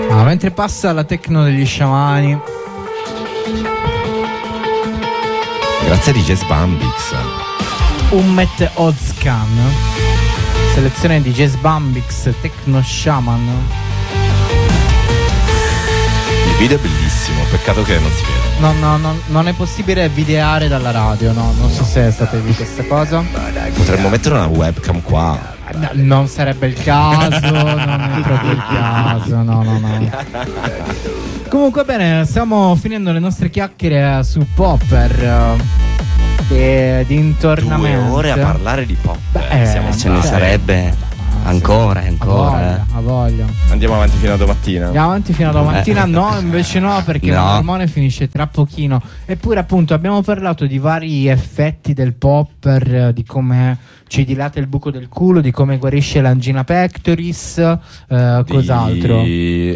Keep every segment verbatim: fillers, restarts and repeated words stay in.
Ah, mentre passa la techno degli sciamani. Grazie a D J Bambix. Ummet Ozcan. Selezione di Jazz Bambix, Techno Shaman. Il video è bellissimo, peccato che non si vede. No, no, no, non è possibile videare dalla radio, no, non so se sapevi questa cosa. Potremmo mettere una webcam qua. No, non sarebbe il caso, non è proprio il caso, no, no, no. Comunque bene, stiamo finendo le nostre chiacchiere su Popper e di intornamento. Due ore a parlare di Popper. Beh, Siamo Ce ne sarebbe ancora e ancora. A voglia. Andiamo avanti fino a domattina. Andiamo avanti fino a domattina. No, invece no, perché No. l'ormone finisce tra pochino. Eppure appunto abbiamo parlato di vari effetti del Popper, di come ci dilata il buco del culo, di come guarisce l'angina pectoris, eh, Di- cos'altro? eh,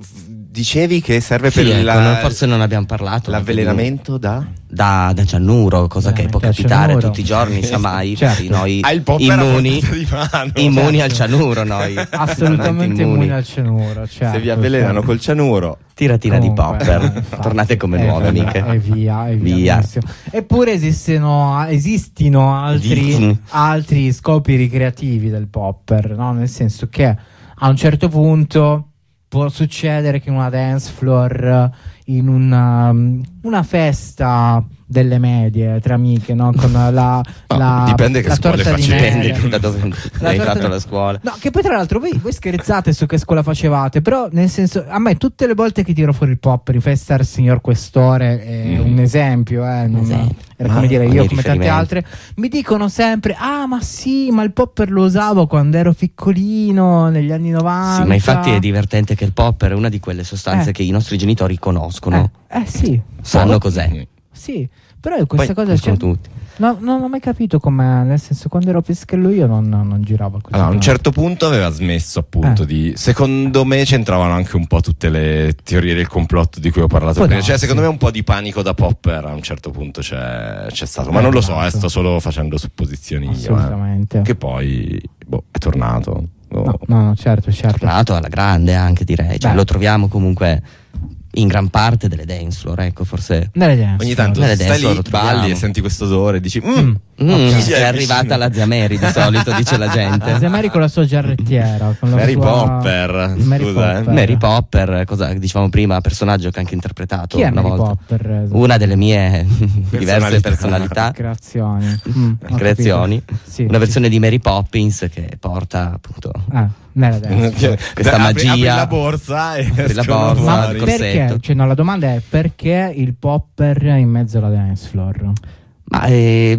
dicevi che serve Sì, per ecco, la- non- forse non abbiamo parlato l'avvelenamento da? da, da ciannuro, cosa che può Veramente a capitare ciannuro. tutti i giorni, sa mai. Certo. Infatti noi Ah, il Popper a immuni, portata di mano. immuni Certo. al cianuro noi. Assolutamente immuni al cianuro, certo, Se vi avvelenano certo. col cianuro, Tiratina di Comunque, Popper. eh, infatti. Tornate come E nuove via, amiche. E via, e via. Via. benissimo. Eppure esistono, esistono altri, Esistono. altri scopi ricreativi del Popper, no? Nel senso che a un certo punto può succedere che una dance floor, in una, una festa delle medie tra amiche, no? Con la, la dipende che la scuole torta di facete. mele. Dipende da dove La hai torta fatto di- la scuola. No, che poi tra l'altro voi, voi scherzate su che scuola facevate, però nel senso, a me tutte le volte che tiro fuori il Popper, i Festa al Signor Questore è Mm. un esempio, eh, non- esempio. era Ma come dire ogni io come tante riferimento. altre, mi dicono sempre, ah ma sì, ma il Popper lo usavo quando ero piccolino, negli anni novanta. Sì, ma infatti è divertente che il Popper è una di quelle sostanze Eh. che i nostri genitori conoscono, Eh, eh sì, sanno cos'è. sì, però io questa Poi cosa conoscono cioè, tutti. no, non ho mai capito com'è, nel senso quando ero pischello io non, non giravo così. allora, a un tanto. certo punto aveva smesso appunto Eh. di. Secondo me c'entravano anche un po' tutte le teorie del complotto di cui ho parlato Può prima. darsi. Cioè, secondo me un po' di panico da Popper a un certo punto c'è, c'è stato. Ma Eh, non lo so, eh, esatto. sto solo facendo supposizioni io. eh. Assolutamente. Che poi boh, è tornato. Oh. No, no, no, certo, certo. Tornato alla grande anche direi, cioè Beh. lo troviamo comunque in gran parte delle dance floor, ecco, forse Nelle dance. Ogni tanto Nelle stai dance lì, lo troviamo. balli e senti questo odore e dici mm, Mm. Mm, Ok. Chi è è arrivata vicino? la zia Mary di solito, dice la gente. Zia Mary con la sua giarrettiera, con la Mary sua... Popper. Mary Scusa, eh. Popper. Mary Popper, cosa dicevamo prima, personaggio che ho anche interpretato Chi è una Mary volta. Popper? Una delle mie diverse Personalità. personalità, Creazioni. Mm, ho creazioni. capito. Sì, Una sì. versione di Mary Poppins che porta appunto Ah, nella dance. questa Apri- magia. apri la borsa e Apri la escono borsa, Ma fuori. il perché? corsetto. Cioè, no, la domanda è perché il Popper in mezzo alla dance floor? Ma eh,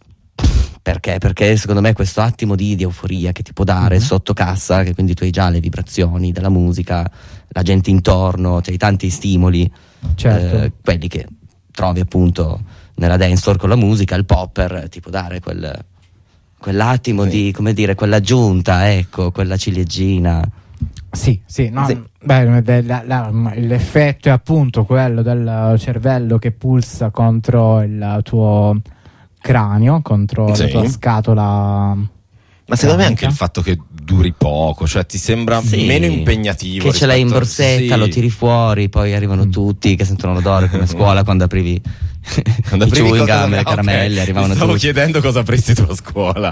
perché? Perché secondo me questo attimo di, di euforia che ti può dare Mhm. sotto cassa, che quindi tu hai già le vibrazioni della musica, la gente intorno, cioè hai tanti stimoli, Certo. eh, quelli che trovi appunto nella dance floor con la musica, il Popper ti può dare quel, quell'attimo Sì. di, come dire, quell'aggiunta, ecco, quella ciliegina. Sì, sì, no, Sì. beh, de- la- la- l'effetto è appunto quello del cervello che pulsa contro il tuo cranio, contro Sì. la tua scatola. Ma secondo me anche cranica. il fatto che duri poco, cioè ti sembra Sì. meno impegnativo. Che ce l'hai in rispetto- borsetta, sì. lo tiri fuori, poi arrivano Mm. tutti che sentono l'odore come a scuola quando aprivi Quando i aprivi chewing cosa- gum, le ah, caramelle, ok. arrivavano Mi stavo tutti. chiedendo cosa apristi tu a scuola.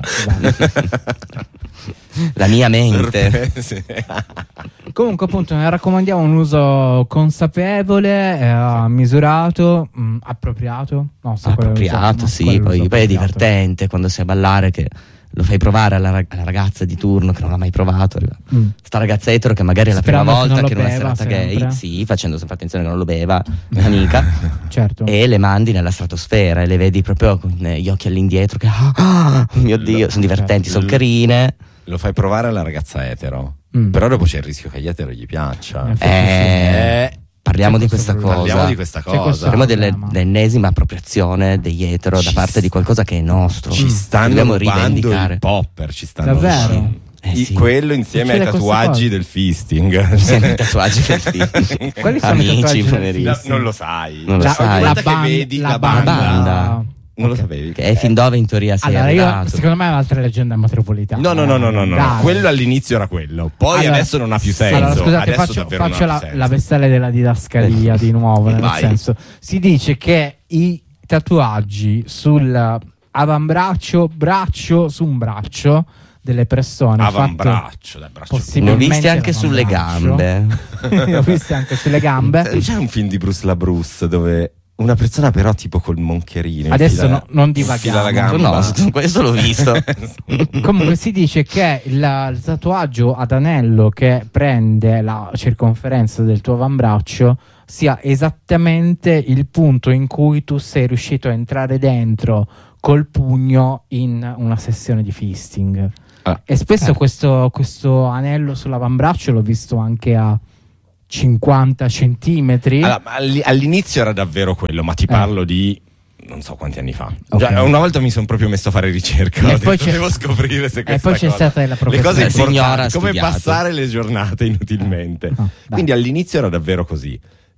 La mia mente. Sì. Comunque appunto ne raccomandiamo un uso consapevole, eh, misurato, mh, appropriato. No, se quello è l'uso- Appropriato, no, sì, quello è poi, l'uso poi è appropriato. divertente quando sei a ballare che lo fai provare alla, rag- alla ragazza di turno che non l'ha mai provato. arriva Mm. Sta ragazza etero che magari è la Sperando prima che volta non che lo in una beva serata sempre. gay, sì, facendo sempre attenzione che non lo beva, un'amica, Certo. e le mandi nella stratosfera e le vedi proprio con eh, gli occhi all'indietro che ah, ah, mio Dio, sono divertenti, sono carine. Lo fai provare alla ragazza etero. Mm. Però dopo c'è il rischio che agli etero gli piaccia. Eh, Eh, parliamo C'è di questo questa problema. cosa. Parliamo di questa C'è questo cosa. Parliamo problema. dell'ennesima appropriazione degli etero da Ci parte di qualcosa che è nostro. Ci stanno Dobbiamo rubando rivendicare. il popper, ci stanno Davvero? rubando. Eh I- sì. Quello insieme ai Succede questa tatuaggi cosa? del fisting. Insieme ai tatuaggi del film. Quali sono i Amici, tatuaggi del poverissimi. No, non lo sai. Non lo La, sai. Ogni la volta che ban- vedi la la banda, banda, banda. Non Ok. lo sapevi? Che è fin dove in teoria sei Allora, io, arrivato. secondo me è un'altra leggenda metropolitana. No, no, no, no, no, no, no. Dai. Quello all'inizio era quello. Poi Allora, adesso non ha più senso. Allora, scusate, Adesso faccio, davvero non faccio ha più la, senso. la vestale della didascalia di nuovo. Nel Vai. senso, si dice che i tatuaggi sul avambraccio, braccio su un braccio delle persone fatte Avambraccio, dai, braccio. Ne ho possibilmente visti anche sulle l'avambraccio. gambe. Ne ho visti anche sulle gambe. C'è un film di Bruce la Bruce dove una persona però tipo col moncherino Adesso infila- no- non infila divaghiamo. la gamba. No, su- questo l'ho visto. Comunque si dice che il, il tatuaggio ad anello che prende la circonferenza del tuo avambraccio sia esattamente il punto in cui tu sei riuscito a entrare dentro col pugno in una sessione di fisting. Ah. E spesso Eh. questo, questo anello sull'avambraccio l'ho visto anche a cinquanta centimetri. Allora, ma alli- all'inizio era davvero quello, ma ti parlo di non so quanti anni fa. Ok. Già, una volta mi sono proprio messo a fare ricerca. E Ho poi detto, c'è- devo scoprire se e questa poi c'è cosa- stata la le professoressa. cose La signora importanti, ha come studiato. passare le giornate inutilmente. Ah, dai. Quindi all'inizio era davvero così.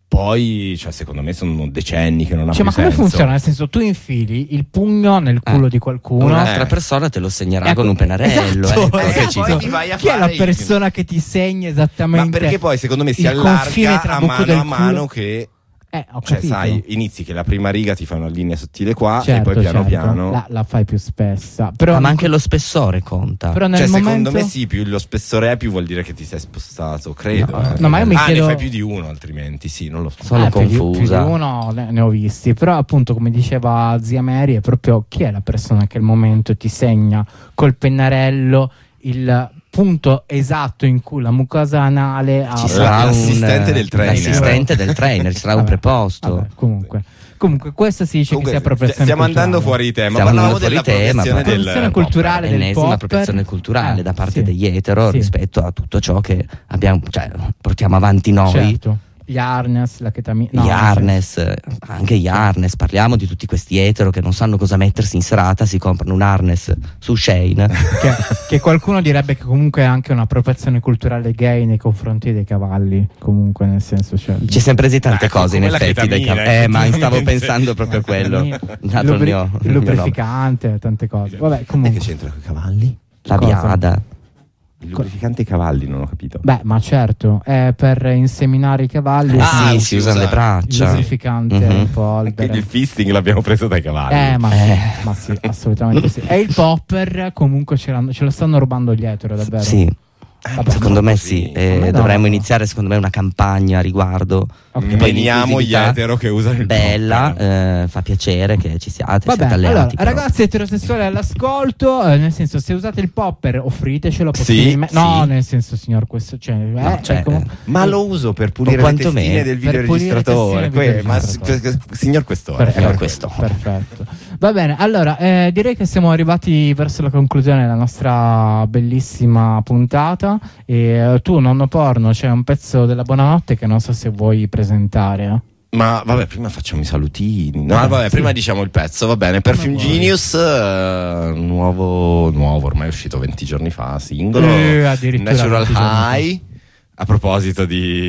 Poi, cioè, secondo me sono decenni che non ha Cioè, più ma come senso. funziona? Nel senso, tu infili il pugno nel culo Eh. di qualcuno. Un'altra Eh. persona te lo segnerà Ecco, con un pennarello. esatto, ecco, Eh, che esatto. ci poi sono. ti vai a Chi è la fare i- persona che ti segna esattamente? Ma perché poi secondo me si il confine allarga tra a buco mano del a mano culo? che Eh, ho cioè capito. sai, inizi che la prima riga ti fa una linea sottile qua Certo, e poi piano certo. piano la, la fai più spessa. Però, Ah, ma anche lo spessore conta. però nel cioè momento... secondo me sì, più lo spessore è più vuol dire che ti sei spostato, credo. No, eh. no, ma io mi ah, chiedo- ne fai più di uno altrimenti, sì, non lo so. Sono Eh, più di- confusa. Più di uno ne, ne ho visti. Però appunto, come diceva zia Mary, è proprio chi è la persona che al momento ti segna col pennarello il punto esatto in cui la mucosa anale ha... Ci sarà un- l'assistente del trainer. L'assistente del trainer, ci sarà un Vabbè, preposto. vabbè, comunque. Comunque questo si dice Comunque, che sia appropriazione stiamo culturale. andando fuori di tema. Stiamo Parlavamo andando della fuori tema, protezione ma- del Appropriazione culturale del Ennesima popper. appropriazione culturale Eh, da parte sì. degli etero Sì. rispetto a tutto ciò che abbiamo, cioè, portiamo avanti noi. Certo. Gli harness, la ketamina. Gli harness, eh, anche gli harness, parliamo di tutti questi etero che non sanno cosa mettersi in serata, si comprano un harness su Shane. Che, che qualcuno direbbe che comunque è anche un'appropriazione culturale gay nei confronti dei cavalli. Comunque, nel senso, cioè, Ci siamo presi tante Ah, cose in come la effetti dai ketamina, cav- Eh, ma stavo effettivamente. pensando proprio a quello. Dato il lubri- mio, il mio nome. lubrificante, tante cose. Vabbè, E che comunque. c'entra con i cavalli? La Cosa? biada. Il lubrificante ai cavalli, non ho capito. Beh, ma certo, è per inseminare i cavalli. Eh Ah, sì, si si usano usa- le braccia. lubrificante Mhm. in polvere. Quindi il fisting l'abbiamo preso dai cavalli. Eh, ma, Eh. Sì, ma sì, assolutamente sì. E il popper comunque ce, l'hanno- ce lo stanno rubando gli etero, davvero. Sì, Vabbè, secondo me così. sì. Eh, Secondo me no. dovremmo iniziare secondo me una campagna a riguardo. Ok. Che poi Meniamo gli l'inclusività etero che usano il bella, popper. eh, fa piacere che ci siate, Vabbè, siate allora, alleati. però. ragazzi eterosessuali all'ascolto, eh, nel senso, se usate il popper, offritecelo. Sì, possibilmente- no, sì. nel senso, signor, questo cioè, No, eh, cioè, è come- Ma lo uso per pulire O le quantomeno testine del per pulire le videoregistratore. testine del Que- Ma videoregistratore. s- signor questore. Perfetto, era questo. perfetto. Va bene, allora eh, direi che siamo arrivati verso la conclusione della nostra bellissima puntata. E eh, tu, nonno porno, c'è un pezzo della buonanotte che non so se vuoi presentare. eh? Ma vabbè, prima facciamo i salutini. No, Vabbè, vabbè, sì. prima diciamo il pezzo, va bene. Perfume vuoi. Genius, eh, nuovo, nuovo, ormai è uscito venti giorni fa, singolo. Eh, addirittura Natural venti giorni fa. High. A proposito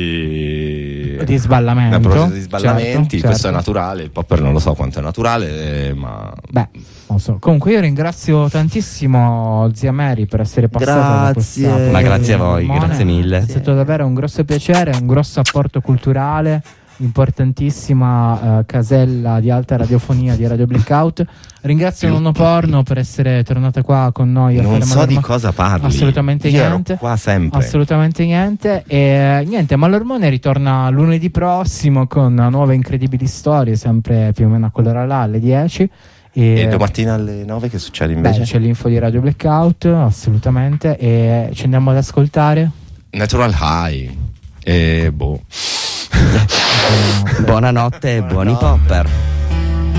di Di sballamento. A proposito di sballamenti, certo, questo è certo. naturale. Il popper non lo so quanto è naturale, eh, ma Beh, non so. Comunque io ringrazio tantissimo zia Mary per essere passata da Grazie. questa Ma grazie a puntata voi, di Mormone. grazie mille. È stato davvero un grosso piacere, un grosso apporto culturale, importantissima eh, casella di alta radiofonia di Radio Blackout. Ringrazio Nonno Porno per essere tornata qua con noi a non fare so Malormo- di cosa parli. Assolutamente Io ero niente. qua sempre. Assolutamente niente. E niente, Malormone ritorna lunedì prossimo con nuove incredibili storie, sempre più o meno a quell'ora là, alle dieci. E, E domattina alle nove che succede beh, invece? c'è l'info di Radio Blackout, assolutamente. E ci andiamo ad ascoltare. Natural High. E boh. Buonanotte e buoni Buonanotte. popper.